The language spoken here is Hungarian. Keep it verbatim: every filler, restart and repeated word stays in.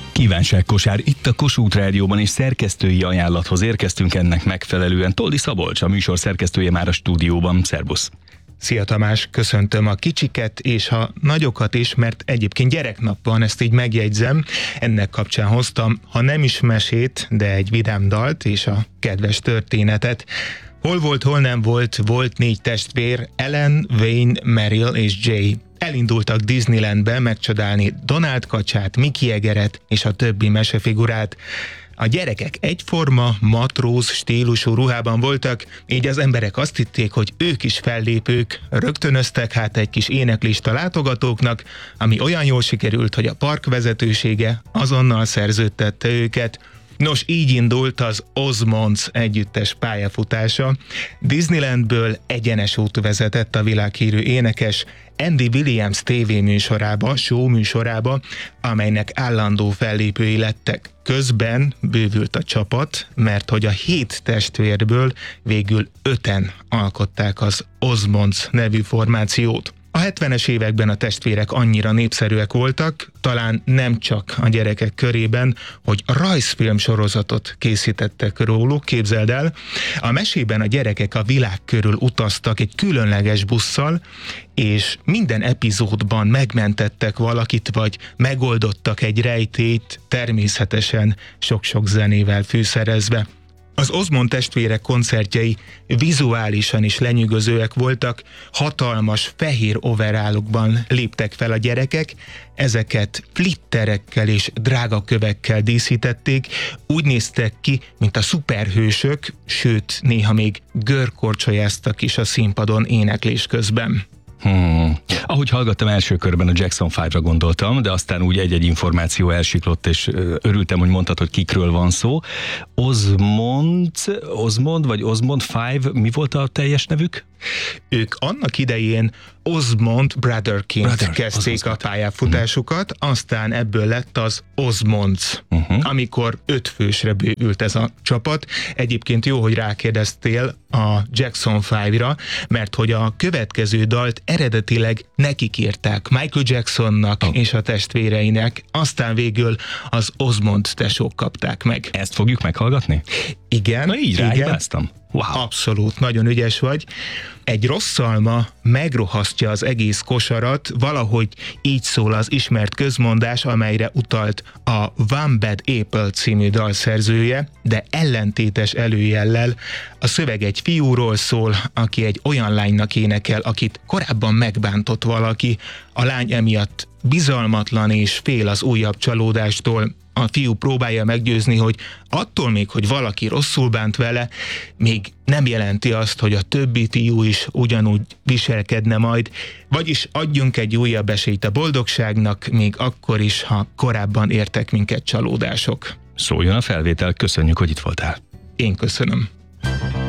Kívánságkosár itt a Kossuth Rádióban, és szerkesztői ajánlathoz érkeztünk ennek megfelelően. Toldi Szabolcs, a műsor szerkesztője már a stúdióban. Szerbusz! Szia Tamás, köszöntöm a kicsiket és a nagyokat is, mert egyébként gyereknap van, ezt így megjegyzem. Ennek kapcsán hoztam, ha nem is mesét, de egy vidám dalt és a kedves történetet. Hol volt, hol nem volt, volt négy testvér, Ellen, Wayne, Meryl és Jay. Elindultak Disneylandbe megcsodálni Donald kacsát, Mickey egeret és a többi mesefigurát. A gyerekek egyforma, matróz stílusú ruhában voltak, így az emberek azt hitték, hogy ők is fellépők, rögtönöztek hát egy kis éneklista látogatóknak, ami olyan jól sikerült, hogy a park vezetősége azonnal szerződtette őket. Nos, így indult az Osmonds együttes pályafutása. Disneylandből egyenes út vezetett a világhírű énekes Andy Williams tévéműsorába, show műsorába, amelynek állandó fellépői lettek. Közben bővült a csapat, mert hogy a hét testvérből végül öten alkották az Osmonds nevű formációt. A hetvenes években a testvérek annyira népszerűek voltak, talán nem csak a gyerekek körében, hogy rajzfilm sorozatot készítettek róluk, képzeld el. A mesében a gyerekek a világ körül utaztak egy különleges busszal, és minden epizódban megmentettek valakit, vagy megoldottak egy rejtélyt, természetesen sok-sok zenével fűszerezve. Az Osmond testvérek koncertjei vizuálisan is lenyűgözőek voltak, hatalmas fehér overallokban léptek fel a gyerekek, ezeket flitterekkel és drágakövekkel díszítették, úgy néztek ki, mint a szuperhősök, sőt, néha még görkorcsolyáztak is a színpadon éneklés közben. Hmm. Ahogy hallgattam, első körben a Jackson ötre gondoltam, de aztán úgy egy-egy információ elsiklott, és örültem, hogy mondtad, hogy kikről van szó. Osmond, Osmond vagy Osmond öt, mi volt a teljes nevük? Ők annak idején Osmond Brotherként Brother, kezdték Osmond. a pályafutásukat, uh-huh. aztán ebből lett az Osmonds, uh-huh. amikor öt fősre bővült ez a csapat. Egyébként jó, hogy rákérdeztél a Jackson ötre, mert hogy a következő dalt eredetileg nekik írták, Michael Jacksonnak oh. és a testvéreinek, aztán végül az Osmond tesók kapták meg. Ezt fogjuk meghallgatni? Igen. Na így ráhibáztam. Wow. Abszolút, nagyon ügyes vagy. Egy rossz alma megrohasztja az egész kosarat, valahogy így szól az ismert közmondás, amelyre utalt a One Bad Apple című dalszerzője, de ellentétes előjellel. A szöveg egy fiúról szól, aki egy olyan lánynak énekel, akit korábban megbántott valaki. A lány emiatt bizalmatlan és fél az újabb csalódástól. A fiú próbálja meggyőzni, hogy attól még, hogy valaki rosszul bánt vele, még nem jelenti azt, hogy a többi fiú is ugyanúgy viselkedne majd, vagyis adjunk egy újabb esélyt a boldogságnak, még akkor is, ha korábban értek minket csalódások. Szóljon a felvétel, köszönjük, hogy itt voltál. Én köszönöm.